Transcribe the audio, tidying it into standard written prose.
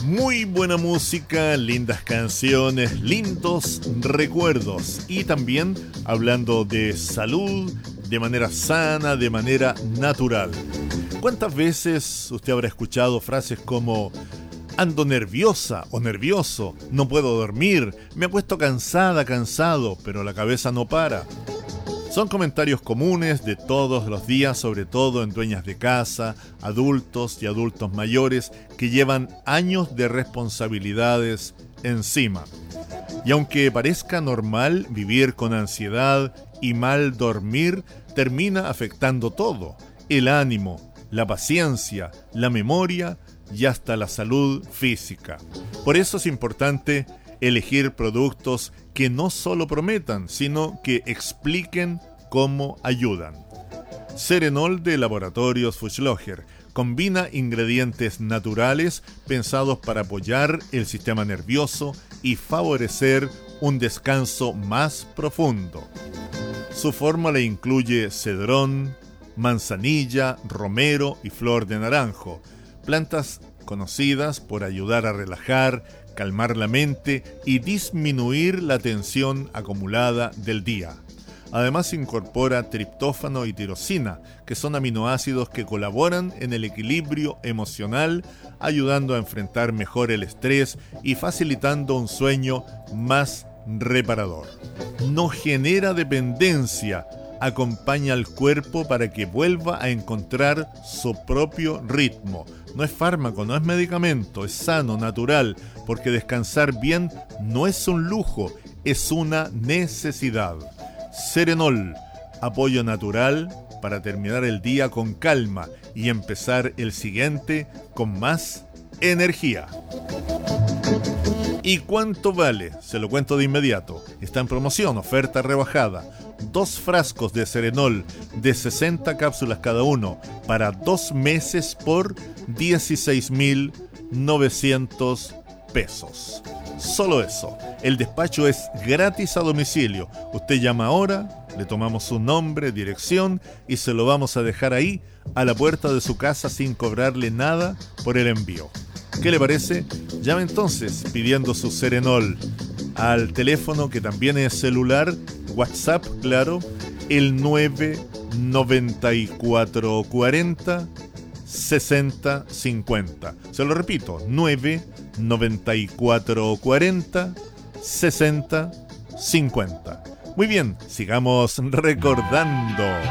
Muy buena música, lindas canciones, lindos recuerdos y también hablando de salud de manera sana, de manera natural. ¿Cuántas veces usted habrá escuchado frases como ando nerviosa o nervioso, no puedo dormir, me acuesto cansada, cansado, pero la cabeza no para? Son comentarios comunes de todos los días, sobre todo en dueñas de casa, adultos y adultos mayores que llevan años de responsabilidades encima. Y aunque parezca normal, vivir con ansiedad y mal dormir termina afectando todo: el ánimo, la paciencia, la memoria y hasta la salud física. Por eso es importante elegir productos que no solo prometan, sino que expliquen cómo ayudan. Serenol de Laboratorios Fuchsloger combina ingredientes naturales pensados para apoyar el sistema nervioso y favorecer un descanso más profundo. Su fórmula incluye cedrón, manzanilla, romero y flor de naranjo, plantas conocidas por ayudar a relajar, calmar la mente y disminuir la tensión acumulada del día. Además incorpora triptófano y tirosina, que son aminoácidos que colaboran en el equilibrio emocional, ayudando a enfrentar mejor el estrés y facilitando un sueño más reparador. No genera dependencia, acompaña al cuerpo para que vuelva a encontrar su propio ritmo. No es fármaco, no es medicamento, es sano, natural, porque descansar bien no es un lujo, es una necesidad. Serenol, apoyo natural para terminar el día con calma y empezar el siguiente con más energía. ¿Y cuánto vale? Se lo cuento de inmediato. Está en promoción, oferta rebajada. 2 frascos de Serenol de 60 cápsulas cada uno para 2 meses por 16.900 pesos. Solo eso. El despacho es gratis a domicilio. Usted llama ahora, le tomamos su nombre, dirección y se lo vamos a dejar ahí a la puerta de su casa sin cobrarle nada por el envío. ¿Qué le parece? Llame entonces pidiendo su Serenol al teléfono que también es celular, WhatsApp, claro, el 99440 6050. Se lo repito, 99440 6050. Muy bien, sigamos recordando.